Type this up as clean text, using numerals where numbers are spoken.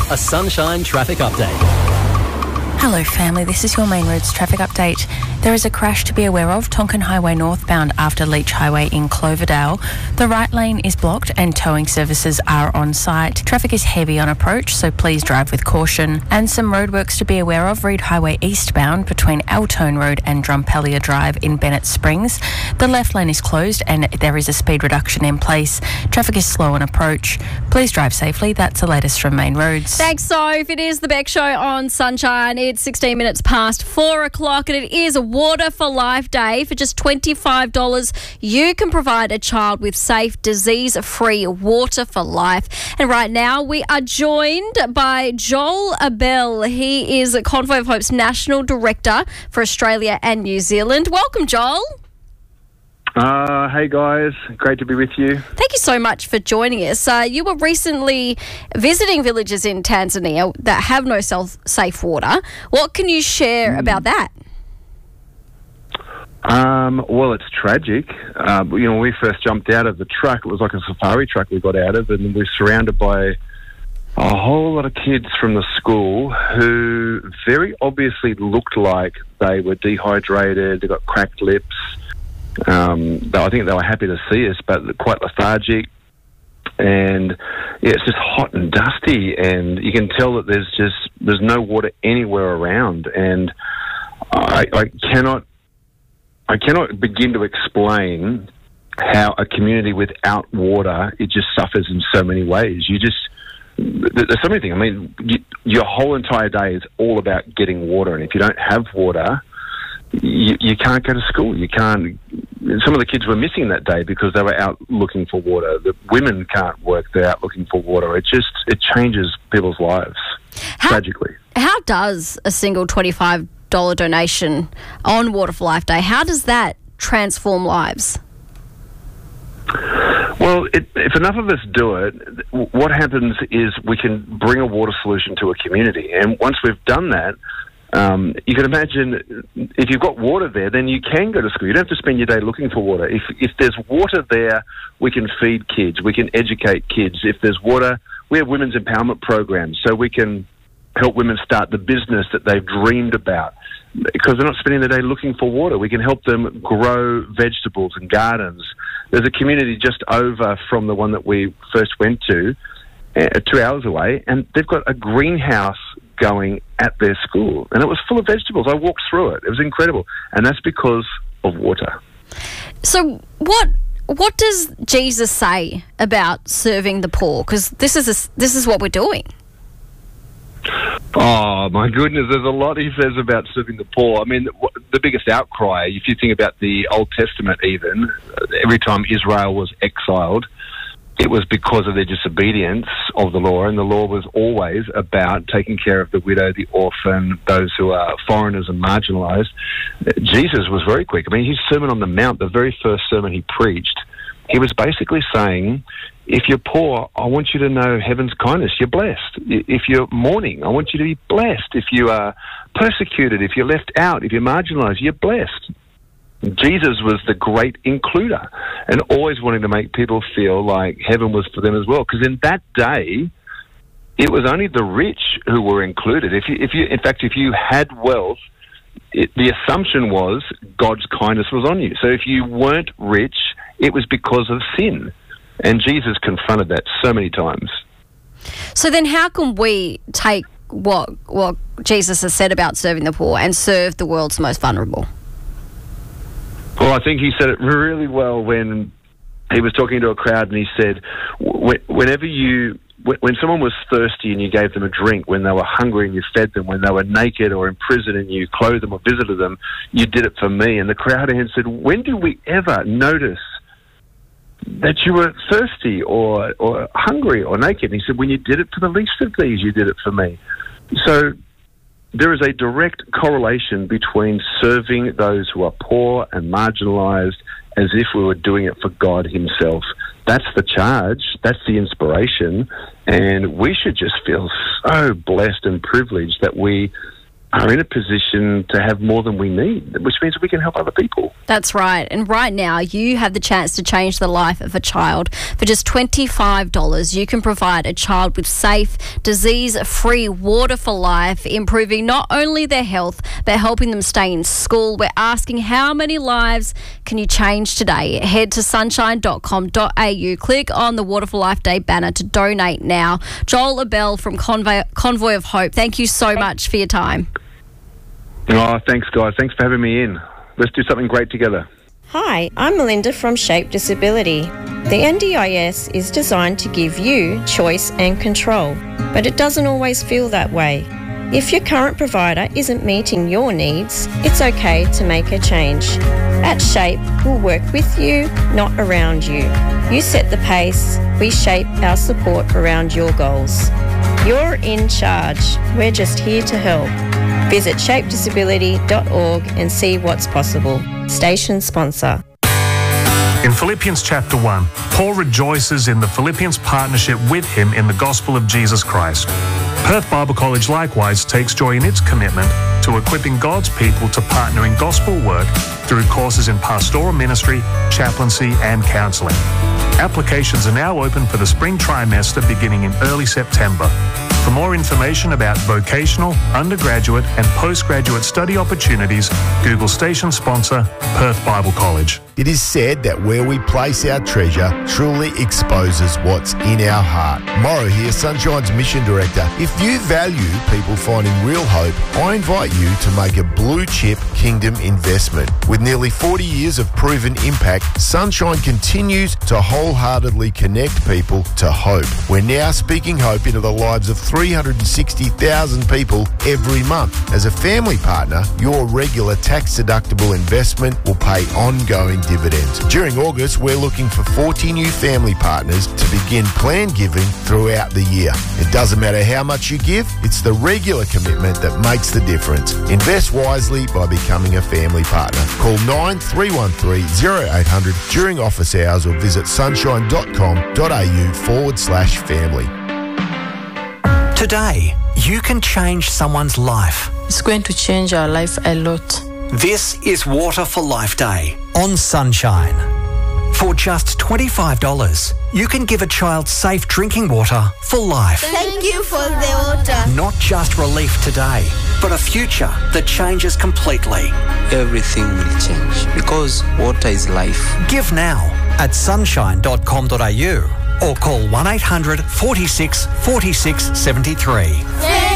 A Sunshine traffic update. Hello family, this is your Main Roads traffic update. There is a crash to be aware of, Tonkin Highway northbound after Leach Highway in Cloverdale. The right lane is blocked and towing services are on site. Traffic is heavy on approach, so please drive with caution. And some roadworks to be aware of, Reed Highway eastbound between Altone Road and Drumpelia Drive in Bennett Springs. The left lane is closed and there is a speed reduction in place. Traffic is slow on approach. Please drive safely. That's the latest from Main Roads. Thanks, Soph. It is the Beck Show on Sunshine. It's 16 minutes past 4 o'clock and it is a Water for Life Day. For just $25, you can provide a child with safe, disease-free water for life. And right now we are joined by Joel Abel. He is Convoy of Hope's National Director for Australia and New Zealand. Welcome, Joel. Hey guys, great to be with you. Thank you so much for joining us. You were recently visiting villages in Tanzania that have no safe water. What can you share about that? Well, it's tragic. When we first jumped out of the truck, it was like a safari truck we got out of, and we're surrounded by a whole lot of kids from the school who very obviously looked like they were dehydrated, they got cracked lips. I think they were happy to see us, but quite lethargic. And yeah, it's just hot and dusty, and you can tell that there's no water anywhere around. And I cannot begin to explain how a community without water, it just suffers in so many ways. There's so many things. I mean, your whole entire day is all about getting water, and if you don't have water, you can't go to school. You can't. Some of the kids were missing that day because they were out looking for water. The women can't work; they're out looking for water. It changes people's lives tragically. How does a single $25 donation on Water for Life Day? How does that transform lives? Well, if enough of us do it, what happens is we can bring a water solution to a community, and once we've done that. You can imagine if you've got water there, then you can go to school. You don't have to spend your day looking for water. If there's water there, we can feed kids. We can educate kids. If there's water, we have women's empowerment programs, so we can help women start the business that they've dreamed about because they're not spending the day looking for water. We can help them grow vegetables and gardens. There's a community just over from the one that we first went to, 2 hours away, and they've got a greenhouse going at their school, and it was full of vegetables. I walked through it. It was incredible, and that's because of water. So what does Jesus say about serving the poor? Because this is what we're doing. Oh, my goodness, there's a lot he says about serving the poor. I mean, the biggest outcry, if you think about the Old Testament even, every time Israel was exiled, it was because of their disobedience of the law, and the law was always about taking care of the widow, the orphan, those who are foreigners and marginalised. Jesus was very quick. I mean, his Sermon on the Mount, the very first sermon he preached, he was basically saying, if you're poor, I want you to know heaven's kindness. You're blessed. If you're mourning, I want you to be blessed. If you are persecuted, if you're left out, if you're marginalised, you're blessed. Jesus was the great includer and always wanting to make people feel like heaven was for them as well. Because in that day, it was only the rich who were included. If you had wealth, the assumption was God's kindness was on you. So if you weren't rich, it was because of sin. And Jesus confronted that so many times. So then how can we take what Jesus has said about serving the poor and serve the world's most vulnerable? Well, I think he said it really well when he was talking to a crowd, and he said, when someone was thirsty and you gave them a drink, when they were hungry and you fed them, when they were naked or in prison and you clothed them or visited them, you did it for me. And the crowd said, when do we ever notice that you were thirsty or hungry or naked? And he said, when you did it for the least of these, you did it for me. So there is a direct correlation between serving those who are poor and marginalised as if we were doing it for God himself. That's the charge. That's the inspiration. And we should just feel so blessed and privileged that we are in a position to have more than we need, which means we can help other people. That's right. And right now, you have the chance to change the life of a child. For just $25, you can provide a child with safe, disease-free water for life, improving not only their health, but helping them stay in school. We're asking, how many lives can you change today? Head to sunshine.com.au. Click on the Water for Life Day banner to donate now. Joel Abel from Convoy of Hope, thank you so much for your time. Oh, thanks, guys. Thanks for having me in. Let's do something great together. Hi, I'm Melinda from Shape Disability. The NDIS is designed to give you choice and control, but it doesn't always feel that way. If your current provider isn't meeting your needs, it's okay to make a change. At Shape, we'll work with you, not around you. You set the pace, we shape our support around your goals. You're in charge. We're just here to help. Visit shapedisability.org and see what's possible. Station sponsor. In Philippians chapter 1, Paul rejoices in the Philippians' partnership with him in the gospel of Jesus Christ. Perth Bible College likewise takes joy in its commitment to equipping God's people to partner in gospel work through courses in pastoral ministry, chaplaincy and counselling. Applications are now open for the spring trimester beginning in early September. For more information about vocational, undergraduate and postgraduate study opportunities, Google station sponsor Perth Bible College. It is said that where we place our treasure truly exposes what's in our heart. Morrow here, Sunshine's Mission Director. If you value people finding real hope, I invite you to make a blue chip kingdom investment. With nearly 40 years of proven impact, Sunshine continues to wholeheartedly connect people to hope. We're now speaking hope into the lives of 360,000 people every month. As a family partner, your regular tax-deductible investment will pay ongoing dividends. During August, we're looking for 40 new family partners to begin planned giving throughout the year. It doesn't matter how much you give, it's the regular commitment that makes the difference. Invest wisely by becoming a family partner. Call 9313 0800 during office hours or visit sunshine.com.au/family. Today, you can change someone's life. It's going to change our life a lot. This is Water for Life Day on Sunshine. For just $25, you can give a child safe drinking water for life. Thank you for the water. Not just relief today, but a future that changes completely. Everything will change because water is life. Give now at sunshine.com.au or call 1800 46 46 73.